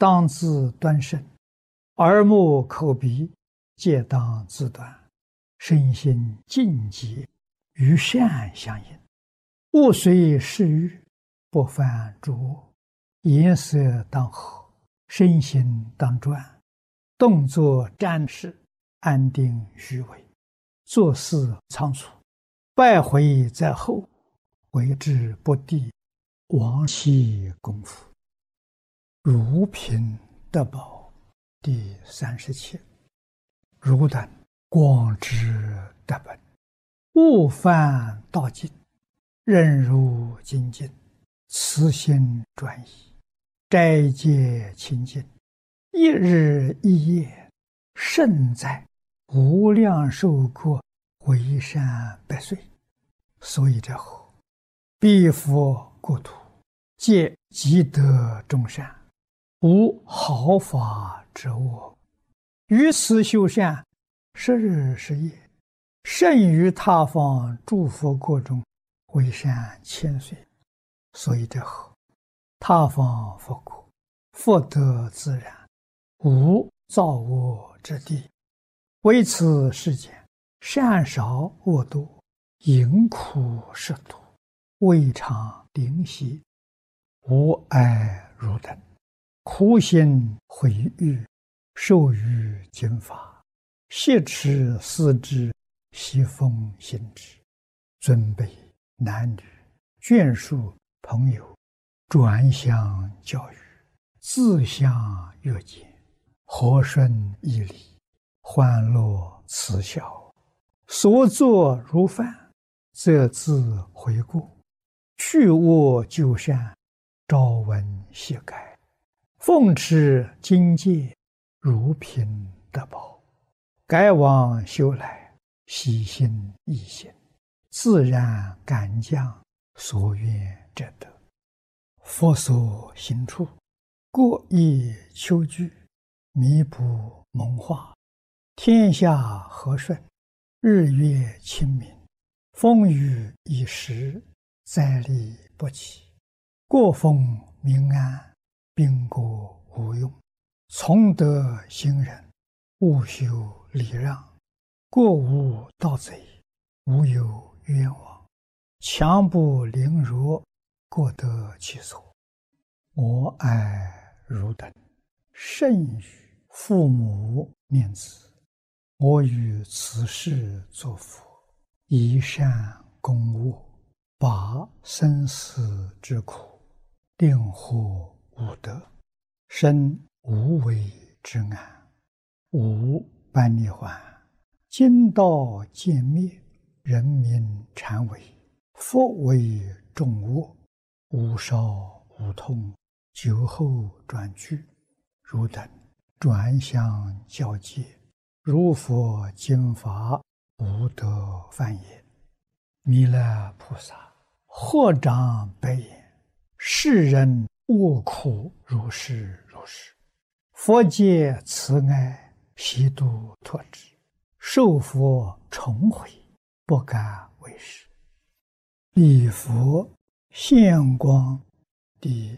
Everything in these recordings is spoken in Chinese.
当自端慎，耳目口鼻皆当自端，身心净洁，与善相应。物随适欲，不犯诸恶。颜色当和，身心当专，动作瞻视，安定虚伪，做事仓促，败回在后，为之不第，亡其功夫。如品德宝第37。汝等广知德本，勿犯道境，任如精进，慈心专一，斋戒清净，一日一夜，胜在无量寿国，为善百岁。所以者何？彼佛国土，皆积德众善，无毫发之恶。于此修善，10日10夜，胜于他方诸佛国中，为善千岁。所以者何？他方佛国，福德自然，无造恶之地。为此世间，善少恶多，淫苦食多，未尝灵犀。吾爱汝等，苦心毁誉，受于经法，挟持思之，习奉行之。尊卑男女，眷属朋友，转相教育，自相约见，和顺义理，欢乐慈孝，所作如饭，则自悔过，去恶就善，朝闻夕改，奉持经戒，如品德宝，改往修来，喜心易行，自然感将，所愿者得。佛所行处，过意求具，弥补蒙化，天下和顺，日月清明，风雨已时，灾利不起，过风民安，兵国无用。从德行人，勿修礼让，过无盗贼，无有冤枉，强不凌弱，过得其所。我爱汝等，甚于父母念子。我于此世作佛，以善攻恶，拔生死之苦，令获无得，生无为之安，无般涅槃。今道渐灭，人民禅为，佛为众恶，无少无痛，久后转去。汝等转相教戒，如佛经法，不得犯也。弥勒菩萨获长白言：世人恶苦如是如是，佛界慈爱，悉度脱之，受佛重回，不敢为是。礼佛现光第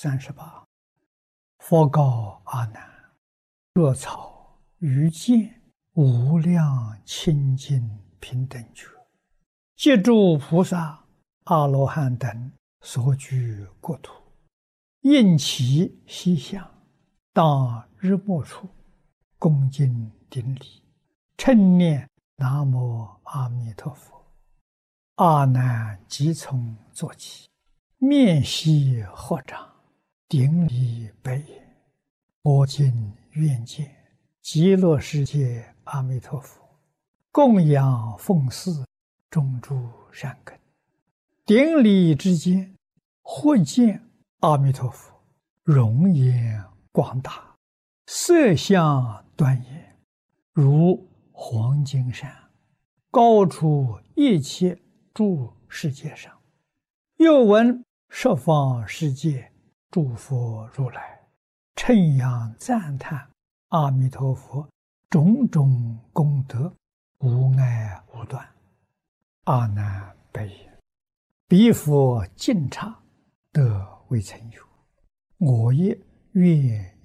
38。佛告阿难：若草于见无量清净平等觉，借诸菩萨、阿罗汉等所居国土，应其西向，当日暮处，恭敬顶礼，称念南无阿弥陀佛。阿难即从坐起，面悉合掌，顶礼白言：我今愿见极乐世界阿弥陀佛，供养奉祀，种诸善根。顶礼之间，忽见阿弥陀佛容颜广大，色相端严，如黄金山，高出一切诸世界上。又闻十方世界诸佛如来称扬赞叹阿弥陀佛种种功德，无碍无断。阿难白言：彼佛尽刹，得未曾有，我也愿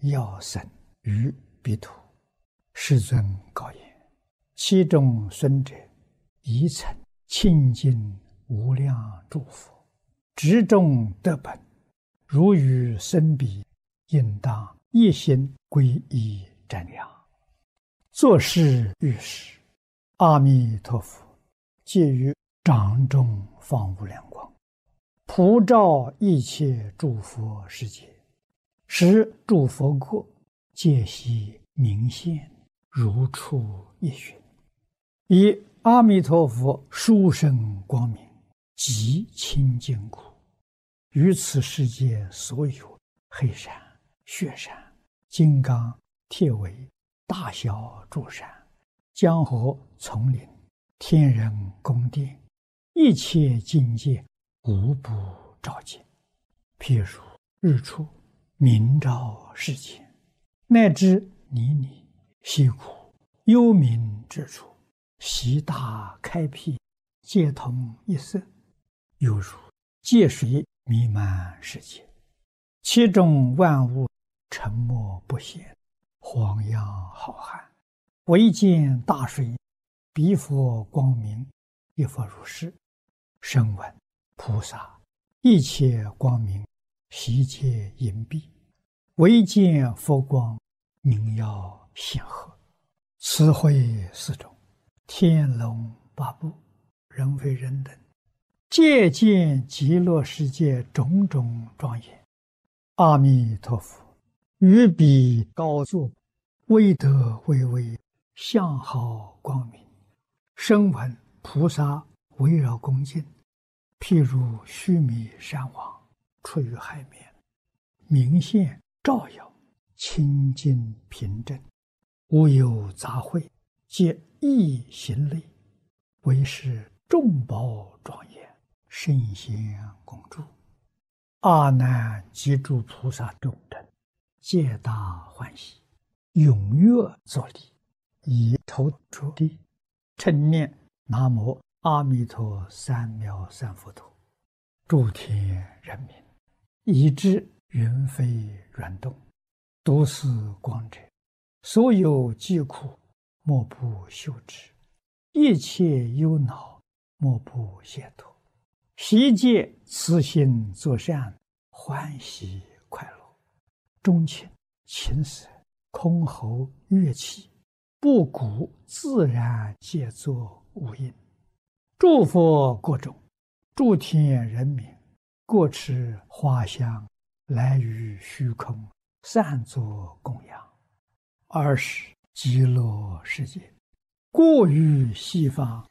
要僧于彼土。世尊告言：其中孙者，宜曾亲近无量诸佛，执众得本。如与僧彼，应当一心皈依瞻仰。作是遇时，阿弥陀佛借于掌中放无量光，普照一切诸佛世界，使诸佛国皆悉明现，如出一寻。以阿弥陀佛殊胜光明极清净故，于此世界所有黑山、雪山、金刚、铁围、大小诸山、江河、丛林、天人宫殿，一切境界无不照见。譬如日出明照世间，乃至泥泞溪谷幽冥之处，悉大开辟，皆通一色，犹如界水弥漫世界，其中万物沉默不显，荒洋浩瀚，唯见大水，彼佛光明，一佛如是。声闻菩萨一切光明，悉皆隐蔽，唯见佛光，明耀显赫。此会四种，天龙八部，人非人等，皆见极乐世界种种庄严。阿弥陀佛于彼高坐，威德巍巍，相好光明。声闻菩萨围绕恭敬，譬如须弥山王出于海面，明现照耀，清净平正，无有杂秽，皆一行类，为是众宝庄严，圣贤共住。阿难及诸菩萨众等，皆大欢喜，踊跃作礼，以头着地，称念南无阿弥陀三藐三菩提。诸天人民，以至云飞软动，读是光者，所有疾苦莫不休止，一切忧恼莫不解脱，悉皆慈心作善，欢喜快乐。钟磬、琴瑟、箜篌、乐器，不鼓自然皆作无音。诸佛国中，诸天人民，各持花香，来于虚空，散作供养。尔时极乐世界，过于西方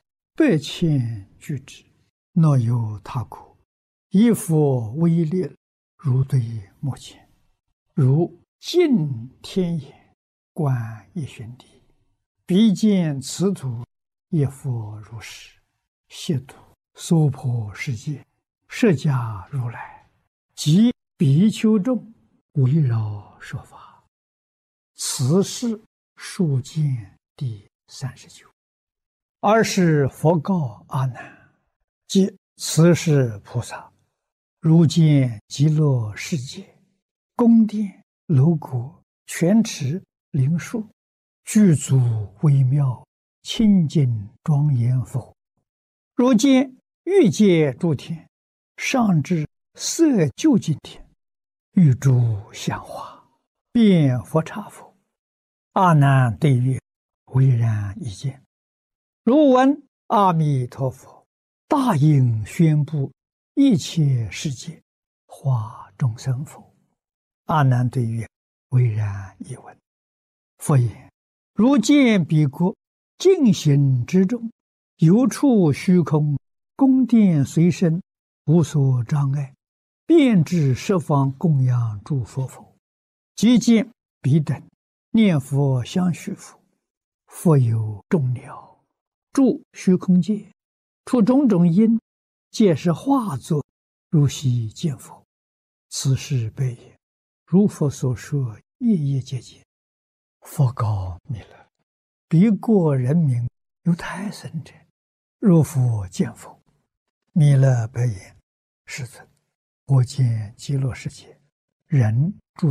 8,000俱胝，若有他国，以佛威力，如对目前，如镜天眼，观一旬地，彼见此土，一佛如是，悉土娑婆世界，释迦如来及比丘众围绕说法。此是数见第39。尔时佛告阿难：即此是菩萨，如见极乐世界，宫殿楼阁、泉池、灵树，具足微妙，清净庄严否？如见欲界诸天，上至色究竟天，欲诸香花，遍佛刹否？阿难对曰：唯然一见。如闻阿弥陀佛大应宣布一切世界，化众生否？阿难对曰：唯然一闻。佛言：如见彼国净行之中，游处虚空，宫殿随身，无所障碍，遍至十方供养诸佛否？即见彼等念佛相续否？佛有众鸟住虚空界，出种种因，皆是化作，如悉见否？此是悲也。如佛所说，夜夜皆见。佛告弥勒：彼国人民有胎生者，如佛见否？弥勒白言：世尊，我见极乐世界人住